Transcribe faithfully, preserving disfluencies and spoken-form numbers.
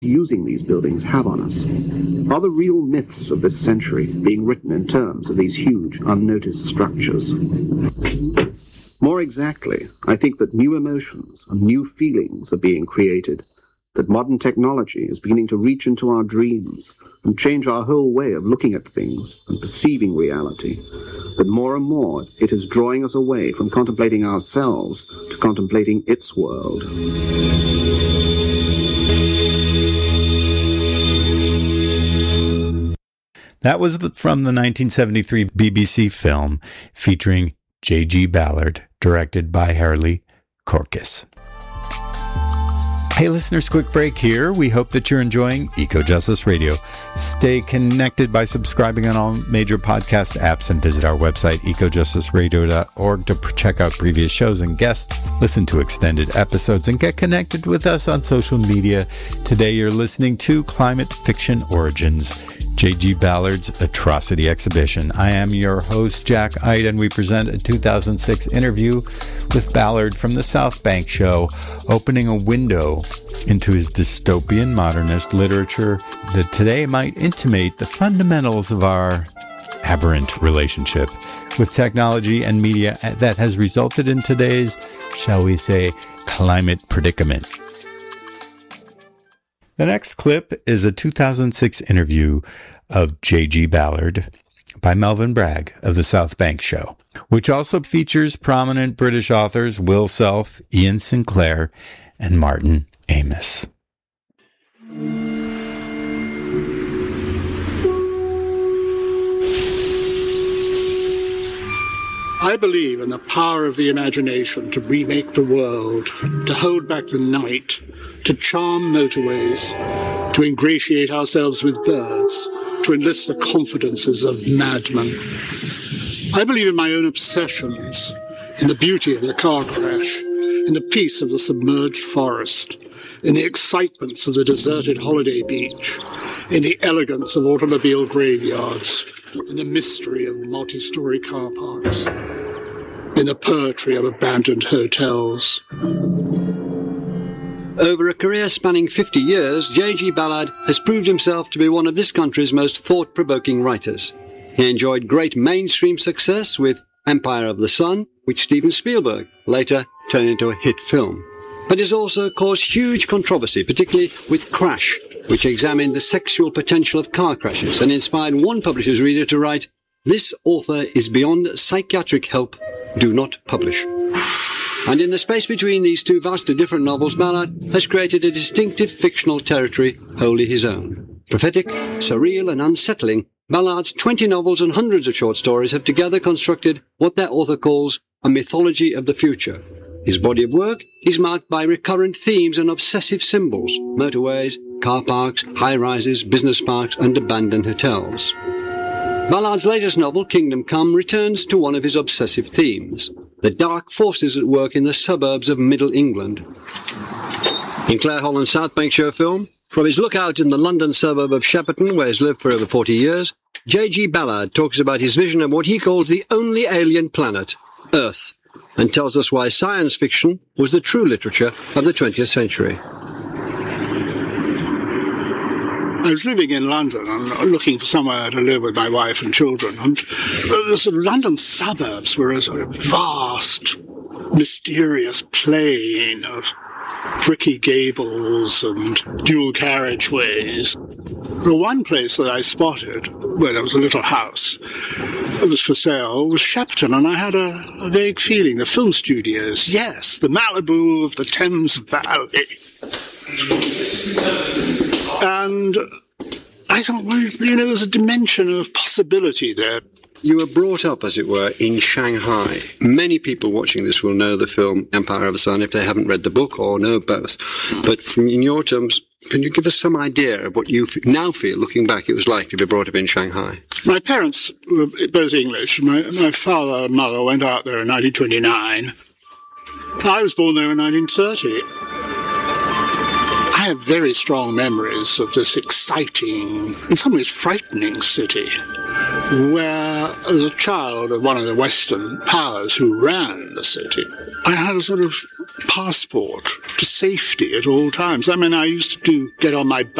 using these buildings have on us? Are the real myths of this century being written in terms of these huge, unnoticed structures? More exactly, I think that new emotions and new feelings are being created, that modern technology is beginning to reach into our dreams and change our whole way of looking at things and perceiving reality, that more and more it is drawing us away from contemplating ourselves to contemplating its world. That was from the nineteen seventy-three B B C film featuring J G Ballard, directed by Harley Corkis. Hey listeners, quick break here. We hope that you're enjoying Eco Justice Radio. Stay connected by subscribing on all major podcast apps and visit our website, eco justice radio dot org, to check out previous shows and guests, listen to extended episodes, and get connected with us on social media. Today you're listening to Climate Fiction Origins, J G Ballard's Atrocity Exhibition. I am your host, Jack Ide, and we present a two thousand six interview with Ballard from the South Bank Show, opening a window into his dystopian modernist literature that today might intimate the fundamentals of our aberrant relationship with technology and media that has resulted in today's, shall we say, climate predicament. The next clip is a two thousand six interview of J G Ballard by Melvyn Bragg of the South Bank Show, which also features prominent British authors Will Self, Ian Sinclair, and Martin Amis. I believe in the power of the imagination to remake the world, to hold back the night, to charm motorways, to ingratiate ourselves with birds, to enlist the confidences of madmen. I believe in my own obsessions, in the beauty of the car crash, in the peace of the submerged forest, in the excitements of the deserted holiday beach, in the elegance of automobile graveyards, in the mystery of multi-story car parks, in the poetry of abandoned hotels. Over a career spanning fifty years, J G Ballard has proved himself to be one of this country's most thought-provoking writers. He enjoyed great mainstream success with Empire of the Sun, which Steven Spielberg later turned into a hit film. But has also caused huge controversy, particularly with Crash, which examined the sexual potential of car crashes and inspired one publisher's reader to write, "This author is beyond psychiatric help. Do not publish." And in the space between these two vastly different novels, Ballard has created a distinctive fictional territory wholly his own. Prophetic, surreal, and unsettling, Ballard's twenty novels and hundreds of short stories have together constructed what their author calls a mythology of the future. His body of work is marked by recurrent themes and obsessive symbols: motorways, car parks, high-rises, business parks, and abandoned hotels. Ballard's latest novel, Kingdom Come, returns to one of his obsessive themes: the dark forces at work in the suburbs of Middle England. In Claire Holland's South Bank Show film, from his lookout in the London suburb of Shepperton, where he's lived for over forty years, J G Ballard talks about his vision of what he calls the only alien planet, Earth, and tells us why science fiction was the true literature of the twentieth century. I was living in London and looking for somewhere to live with my wife and children, and the sort of London suburbs were a sort of vast, mysterious plain of bricky gables and dual carriageways. The one place that I spotted, where there was a little house that was for sale, was Shepperton, and I had a, a vague feeling, the film studios, yes, the Malibu of the Thames Valley. And I thought, well, you know, there's a dimension of possibility there. You were brought up, as it were, in Shanghai. Many people watching this will know the film Empire of the Sun if they haven't read the book or know both. But from, in your terms, can you give us some idea of what you f- now feel, looking back, it was like to be brought up in Shanghai? My parents were both English. My, my father and mother went out there in nineteen twenty-nine. I was born there in nineteen thirty. I have very strong memories of this exciting, in some ways frightening city, where, as a child of one of the Western powers who ran the city, I had a sort of passport to safety at all times. I mean, I used to do, get on my